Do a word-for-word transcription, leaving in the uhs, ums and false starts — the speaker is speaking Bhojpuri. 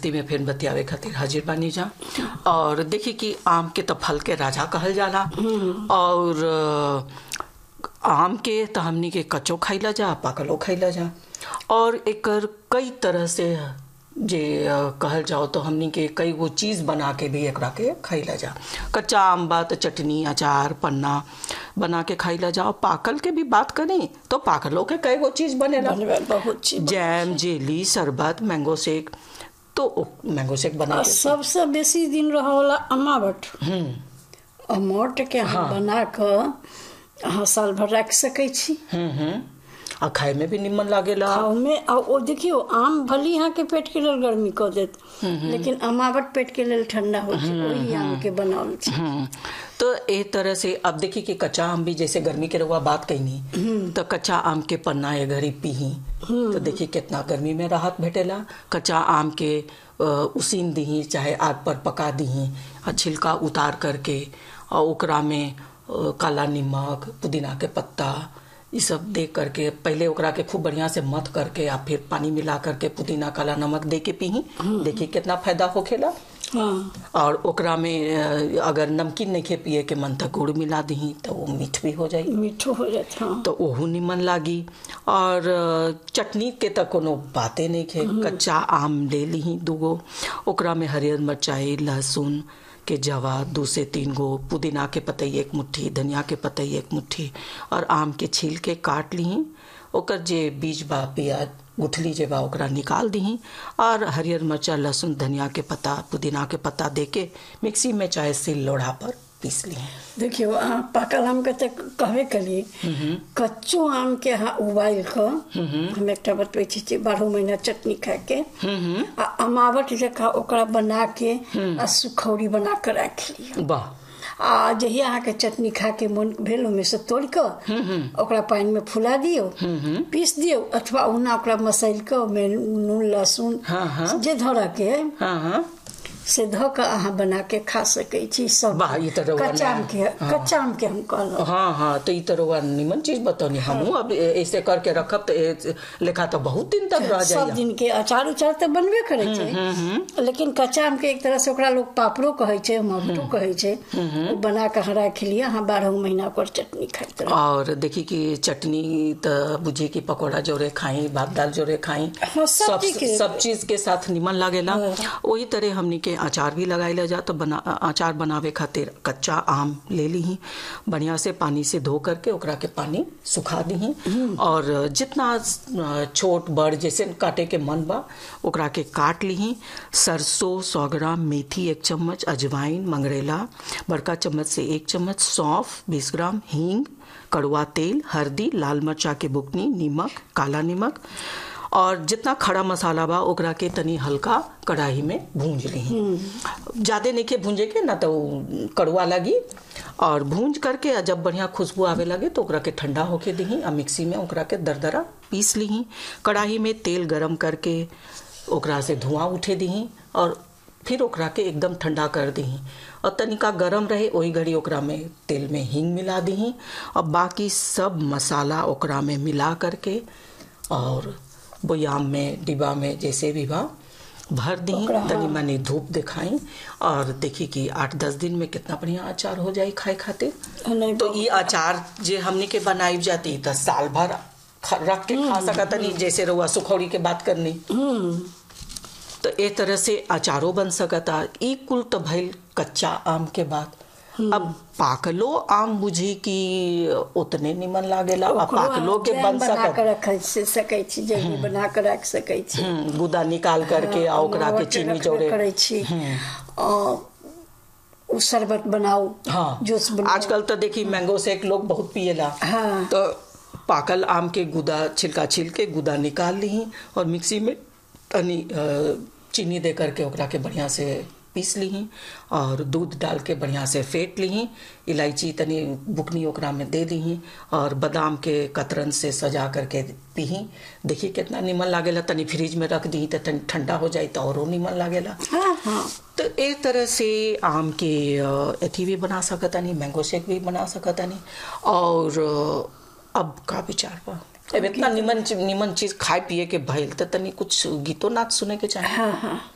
गृहस्थी में फिर बतियावे खातिर हाजिर बानी जा। और देखी कि आम के तो फल के राजा कहल जाला, और आम के तो हमनी के कच्चो खाइला जा, पाकलो खाइला जा, और एकर कई तरह से जे कहल जाओ तो हमनी के कई वो चीज बना के भी एकरा के खाइला जा। कच्चा आम बा तो चटनी, अचार, पन्ना बना के खाइला जा। और पाकल के भी बात करें तो पाकलों के कई वो चीज बनेला, बहुत चीज, जैम, जेली, शरबत, मैंगो शेक। तो मैंगो शेक बना के सबसे बेसी दिन रहा अमावट। अमावट के हाँ। बना कर अहाँ साल भर रख सकै छी। आ खाए में भी निमन लागेला। खाओ में आ ओ देखियो आम भली यहाँ के पेट के लेल गर्मी कर देत, लेकिन अमावट पेट के लेल ठंडा हो छै, वही आम के बनावल छै। तो ए तरह से अब देखी कि कच्चा आम भी जैसे गर्मी के रहुआ बात कही, तो कच्चा आम के पन्ना ये घड़ी पीही तो देखी कितना गर्मी में राहत भेटेला। कच्चा आम के उसीन दीही, चाहे आग पर पका दीही, और छिलका उतार करके और ओकरा में काला नमक, पुदीना के पत्ता, ये सब दे करके पहले ओकरा के खूब बढ़िया से मथ करके आ फिर पानी मिला करके पुदीना, काला नमक दे के पीही, देखिए कितना फायदा होखेला। हाँ। और ओकरा में अगर नमकीन नहीं खे पिए के मन, तो गुड़ मिला दीही तो वो मीठ भी हो जाई, मीठो हो जात। हाँ। तो ओहू निमन लागी। और चटनी के तो कोनो बातें नहीं खे। कच्चा आम ले लीही दूगो, ओकरा में हरियर मिरचाई, लहसुन के जवा दो से तीन गो, पुदीना के पतई एक मुट्ठी, धनिया के पतई एक मुट्ठी, और आम के छील के काट लीही। ओकर जे बीज बा, प्याज गुठली जे बा ओकरा निकाल दीही, और हरियर मिर्चा, लहसुन, धनिया के पत्ता, पुदीना के पत्ता दे के मिक्सी में चाहे सिल लोढ़ा पर पीस ली। देखियो पाकल आम के कहबे कली, कच्चो आम के हाँ उबाल कर हम एक बतबै छी बारह महीना चटनी खाए के, आ अमावट जका ओकरा बना के आ सुखौरी बना कर रख लिया। वाह। आ जहिया अहाँ के चटनी खा के मन भेल ओमे से तोड़ कर ओकरा पानी में फुला दियो, पीस दियो, अथवा ओना ओकरा मसल के ओमे नून, लहसुन जे धर के से धो के अहाँ बना के खा सकै छी। सब कच्चा आम के, कच्चा आम के हम कहलहुँ। हाँ हाँ, तो ई तरह निमन चीज बतौनी। हमहूँ अब ऐसे करके रखब तो लेखा तो बहुत दिन तक रह जाए। सब दिन के अचार उचार तो बनबे करे छै, लेकिन कच्चा आम के एक तरह से ओकरा लोग पापड़ो कहे छै, ममटो कहे छै, वो बना के हरा के लिए हाँ बारह महीना ओकर चटनी खाते। और देखी कि चटनी तो बुझी की पकौड़ा जोरे खाई, भात दाल जोरे खाई, सब सब चीज के साथ निमन लागेला। वही तरह हमनी के अचार भी लगाइला जा। तो बना अचार बनावे खातिर कच्चा आम ले लीही, बढ़िया से पानी से धो करके ओकरा के पानी सुखा दीही, और जितना छोट बड़ जैसे काटे के मन बा ओकरा के काट लीही। सरसों सौ ग्राम, मेथी एक चम्मच, अजवाइन, मंगरेला बड़का चम्मच से एक चम्मच, सौंफ बीस ग्राम, हींग, कड़वा तेल, हल्दी, लाल मिर्चा के बुकनी, नमक, काला नमक, और जितना खड़ा मसाला बा ओकरा के तनी हल्का कढ़ाई में भूंज ली। ज्यादा नहीं के भूंजे के ना तो कड़वा लगी। और भूंज करके जब बढ़िया खुशबू आवे लगे तो ओकरा के ठंडा होके दीही, और मिक्सी में ओकरा के दरदरा पीस लीही। कढ़ाई में तेल गरम करके ओकरा से धुआं उठे दीही, और फिर ओकरा के एकदम ठंडा कर दीही, और तनिका गरम रहे वही घड़ी ओकरा में तेल में हींग मिला दीही, और बाकी सब मसाला ओकरा में मिला करके और बोयाम में, डिब्बा में, जैसे भी बा भर दी, तनी मनी धूप दिखाई, और देखी कि आठ दस दिन में कितना बढ़िया अचार हो जाए खाए खातिर। तो ये अचार जे हमने के बनाई जाती तो साल भर रख के खा सकता नहीं, जैसे रहुआ सुखौड़ी के बात करनी, तो एक तरह से अचारो बन सकता। ई कुल तो भइल कच्चा आम के बात। अब पाकलो आम बुझी कि उतने निमन लागेला, अब पाकलो के बन बना के रख सकै छी, जल्दी बना के रख सकै छी, गुदा निकाल करके आ ओकरा के चीनी जोड़े करै छी, और उ शरबत बनाओ। हाँ, जूस बनाओ। आजकल तो देखी मैंगो शेक लोग बहुत पिएला। हाँ। तो पाकल आम के गुदा छिलका छिल के गुदा निकाल ली, और मिक्सी में तनी चीनी दे करके ओकरा के बढ़िया से पीस ली, और दूध डाल के बढ़िया से फेंट ली, इलायची तनी बुकनी ओकरा में दे दी, और बादाम के कतरन से सजा करके पी। देखिए कितना निमन लागेला। तनी फ्रिज में रख दी तो तनी ठंडा हो जाए तो और निमन लागेला। हाँ हाँ। तो एक तरह से आम के एथी भी बना सकता नहीं, मैंगो शेक भी बना सकता नहीं। और अब का विचार बा, अब इतना निमन निमन चीज खाए पिए के भइल तो तनी कुछ गीतो नाच सुने के चाहिए। हाँ हाँ।